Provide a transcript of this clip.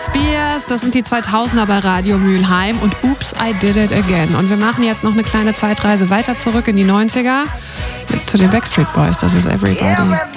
Spears, das sind die 2000er bei Radio Mülheim und Oops, I Did It Again. Und wir machen jetzt noch eine kleine Zeitreise weiter zurück in die 90er zu den Backstreet Boys. Das ist Everybody.